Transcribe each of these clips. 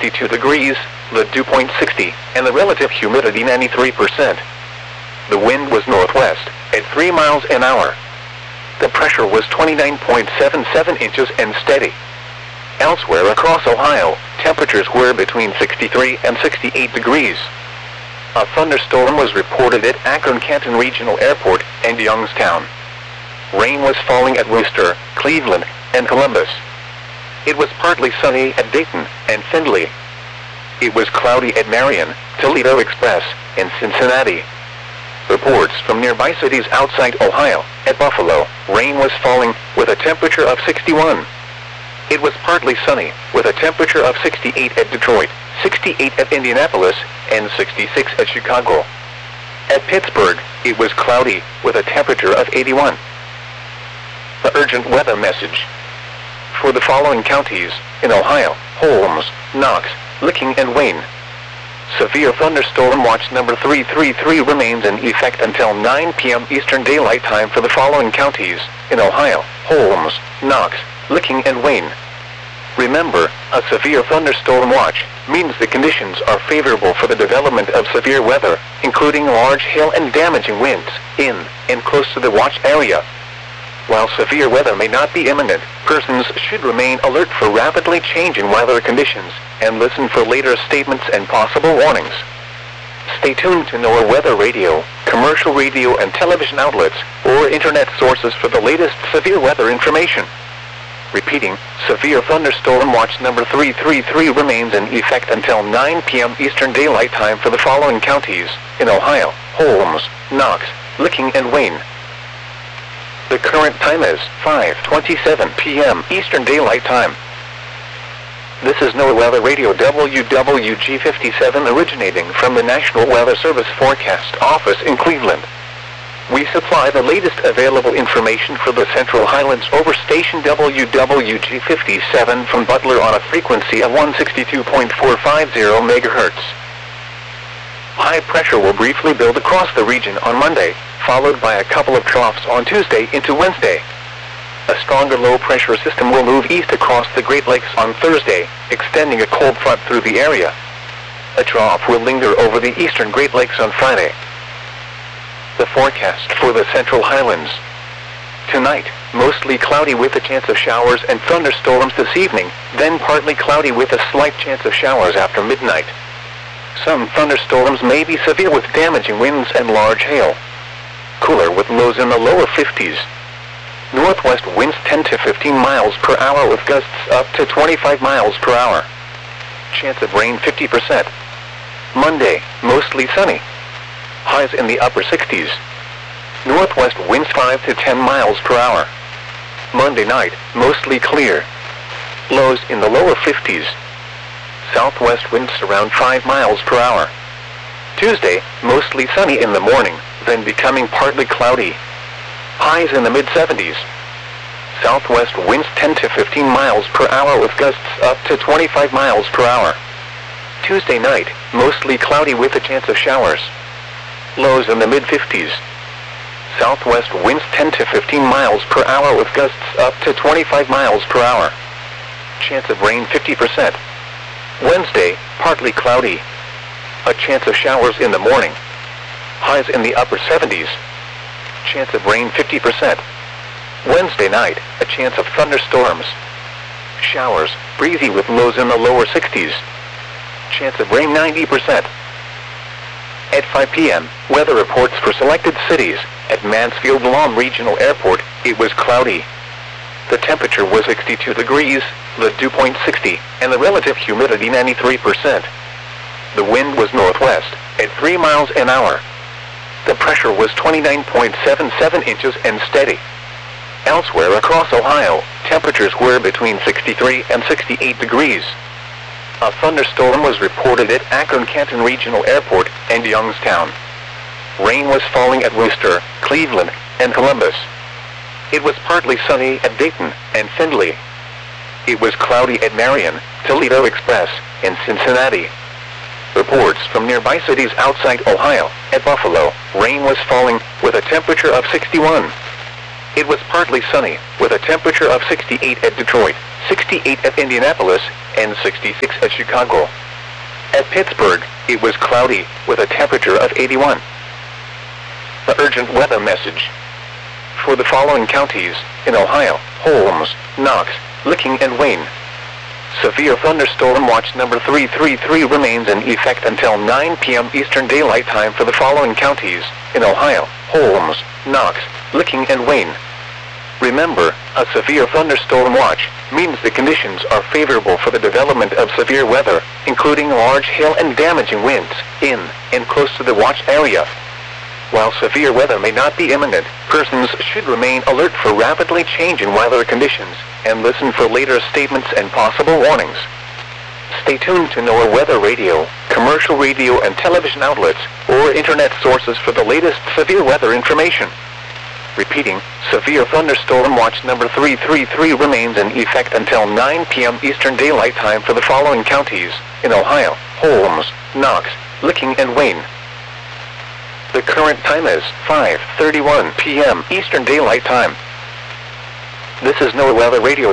62 degrees, the dew point 60, and the relative humidity 93%. The wind was northwest, at 3 miles an hour. The pressure was 29.77 inches and steady. Elsewhere across Ohio, temperatures were between 63 and 68 degrees. A thunderstorm was reported at Akron-Canton Regional Airport and Youngstown. Rain was falling at Worcester, Cleveland, and Columbus. It was partly sunny at Dayton and Findlay. It was cloudy at Marion, Toledo Express, and Cincinnati. Reports from nearby cities outside Ohio, at Buffalo, rain was falling with a temperature of 61. It was partly sunny, with a temperature of 68 at Detroit, 68 at Indianapolis, and 66 at Chicago. At Pittsburgh, it was cloudy, with a temperature of 81. The urgent weather message. For the following counties, in Ohio, Holmes, Knox, Licking, and Wayne. Severe thunderstorm watch number 333 remains in effect until 9 p.m. Eastern Daylight Time for the following counties, in Ohio, Holmes, Knox, Licking, and Wayne. Remember, a severe thunderstorm watch means the conditions are favorable for the development of severe weather, including large hail and damaging winds, in and close to the watch area. While severe weather may not be imminent, persons should remain alert for rapidly changing weather conditions and listen for later statements and possible warnings. Stay tuned to NOAA Weather Radio, commercial radio and television outlets, or internet sources for the latest severe weather information. Repeating, severe thunderstorm watch number 333 remains in effect until 9 p.m. Eastern Daylight Time for the following counties, in Ohio, Holmes, Knox, Licking, and Wayne. The current time is 5:27 p.m. Eastern Daylight Time. This is NOAA Weather Radio WWG57 originating from the National Weather Service Forecast Office in Cleveland. We supply the latest available information for the Central Highlands over station WWG57 from Butler on a frequency of 162.450 MHz. High pressure will briefly build across the region on Monday, followed by a couple of troughs on Tuesday into Wednesday. A stronger low-pressure system will move east across the Great Lakes on Thursday, extending a cold front through the area. A trough will linger over the eastern Great Lakes on Friday. The forecast for the Central Highlands. Tonight, mostly cloudy with a chance of showers and thunderstorms this evening, then partly cloudy with a slight chance of showers after midnight. Some thunderstorms may be severe with damaging winds and large hail. Cooler with lows in the lower 50s. Northwest winds 10 to 15 miles per hour with gusts up to 25 miles per hour. Chance of rain 50%. Monday, mostly sunny. Highs in the upper 60s. Northwest winds 5 to 10 miles per hour. Monday night, mostly clear. Lows in the lower 50s. Southwest winds around 5 miles per hour. Tuesday, mostly sunny in the morning, then becoming partly cloudy. Highs in the mid-70s. Southwest winds 10 to 15 miles per hour with gusts up to 25 miles per hour. Tuesday night, mostly cloudy with a chance of showers. Lows in the mid-50s. Southwest winds 10 to 15 miles per hour with gusts up to 25 miles per hour. Chance of rain 50%. Wednesday, partly cloudy. A chance of showers in the morning. Highs in the upper 70s. Chance of rain 50%. Wednesday night, a chance of thunderstorms. Showers, breezy with lows in the lower 60s. Chance of rain 90%. At 5 p.m., weather reports for selected cities. At Mansfield-Lom Regional Airport, it was cloudy. The temperature was 62 degrees, the dew point 60, and the relative humidity 93%. The wind was northwest, at 3 miles an hour. The pressure was 29.77 inches and steady. Elsewhere across Ohio, temperatures were between 63 and 68 degrees. A thunderstorm was reported at Akron-Canton Regional Airport and Youngstown. Rain was falling at Worcester, Cleveland, and Columbus. It was partly sunny at Dayton and Findlay. It was cloudy at Marion, Toledo Express, and Cincinnati. Reports from nearby cities outside Ohio, at Buffalo, rain was falling with a temperature of 61. It was partly sunny, with a temperature of 68 at Detroit, 68 at Indianapolis, and 66 at Chicago. At Pittsburgh, it was cloudy, with a temperature of 81. The urgent weather message. For the following counties, in Ohio: Holmes, Knox, Licking, and Wayne. Severe thunderstorm watch number 333 remains in effect until 9 p.m. Eastern Daylight Time for the following counties, in Ohio: Holmes, Knox, Licking, and Wayne. Remember, a severe thunderstorm watch means the conditions are favorable for the development of severe weather, including large hail and damaging winds, in and close to the watch area. While severe weather may not be imminent, persons should remain alert for rapidly changing weather conditions and listen for later statements and possible warnings. Stay tuned to NOAA Weather Radio, commercial radio and television outlets, or internet sources for the latest severe weather information. Repeating, severe thunderstorm watch number 333 remains in effect until 9 p.m. Eastern Daylight Time for the following counties, in Ohio: Holmes, Knox, Licking, and Wayne. The current time is 5:31 p.m. Eastern Daylight Time. This is NOAA Weather Radio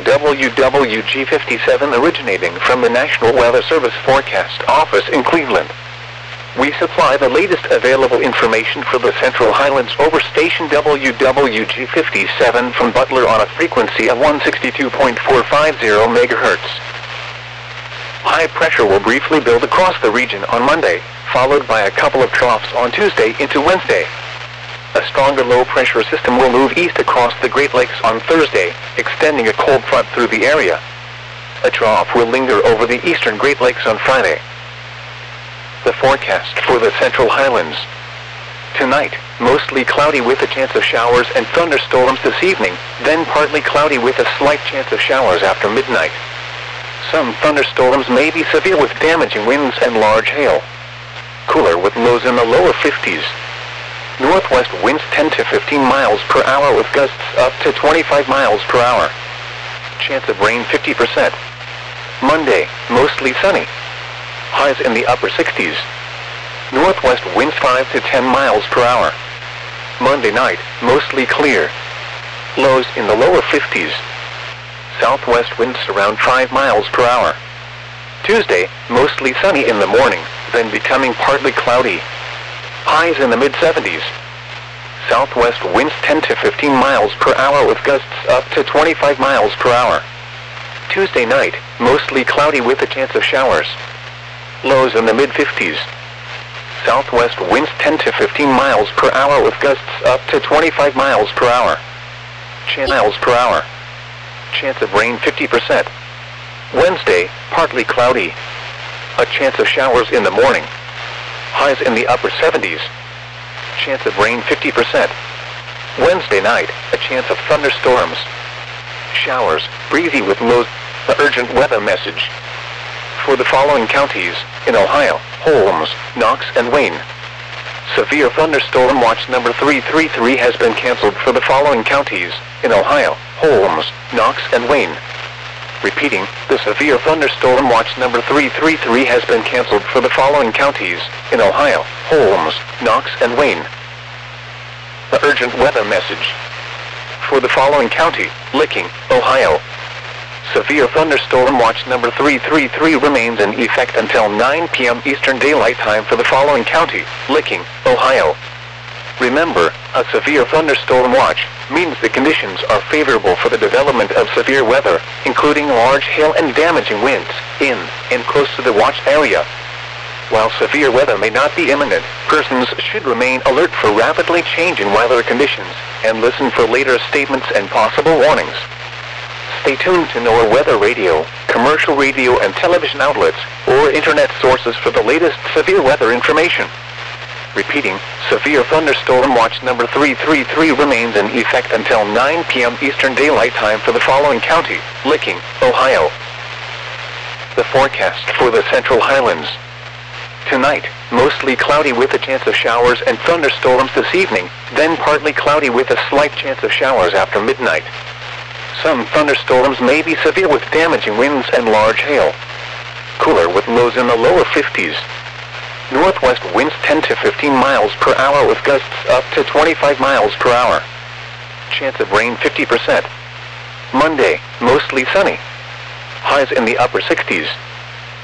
WWG57 originating from the National Weather Service Forecast Office in Cleveland. We supply the latest available information for the Central Highlands over station WWG57 from Butler on a frequency of 162.450 MHz. High pressure will briefly build across the region on Monday, followed by a couple of troughs on Tuesday into Wednesday. A stronger low-pressure system will move east across the Great Lakes on Thursday, extending a cold front through the area. A trough will linger over the eastern Great Lakes on Friday. The forecast for the Central Highlands. Tonight, mostly cloudy with a chance of showers and thunderstorms this evening, then partly cloudy with a slight chance of showers after midnight. Some thunderstorms may be severe with damaging winds and large hail. Cooler with lows in the lower 50s. Northwest winds 10 to 15 miles per hour with gusts up to 25 miles per hour. Chance of rain 50%. Monday, mostly sunny. Highs in the upper 60s. Northwest winds 5 to 10 miles per hour. Monday night, mostly clear. Lows in the lower 50s. Southwest winds around 5 miles per hour. Tuesday, mostly sunny in the morning, then becoming partly cloudy. Highs in the mid-70s. Southwest winds 10 to 15 miles per hour with gusts up to 25 miles per hour. Tuesday night, mostly cloudy with a chance of showers. Lows in the mid-50s. Southwest winds 10 to 15 miles per hour with gusts up to 25 miles per hour. Miles per hour. Chance of rain 50%. Wednesday, partly cloudy. A chance of showers in the morning. Highs in the upper 70s. Chance of rain 50%. Wednesday night, a chance of thunderstorms. Showers, breezy with lows. The urgent weather message. For the following counties, in Ohio: Holmes, Knox, and Wayne. Severe thunderstorm watch number 333 has been canceled for the following counties, in Ohio: Holmes, Knox, and Wayne. Repeating, the severe thunderstorm watch number 333 has been canceled for the following counties, in Ohio: Holmes, Knox, and Wayne. The urgent weather message. For the following county, Licking, Ohio. Severe thunderstorm watch number 333 remains in effect until 9 p.m. Eastern Daylight Time for the following county, Licking, Ohio. Remember, a severe thunderstorm watch means the conditions are favorable for the development of severe weather, including large hail and damaging winds, in and close to the watch area. While severe weather may not be imminent, persons should remain alert for rapidly changing weather conditions and listen for later statements and possible warnings. Stay tuned to NOAA Weather Radio, commercial radio and television outlets, or internet sources for the latest severe weather information. Repeating, severe thunderstorm watch number 333 remains in effect until 9 p.m. Eastern Daylight Time for the following county, Licking, Ohio. The forecast for the Central Highlands. Tonight, mostly cloudy with a chance of showers and thunderstorms this evening, then partly cloudy with a slight chance of showers after midnight. Some thunderstorms may be severe with damaging winds and large hail. Cooler with lows in the lower 50s. Northwest winds 10 to 15 miles per hour with gusts up to 25 miles per hour. Chance of rain 50%. Monday, mostly sunny. highs in the upper 60s.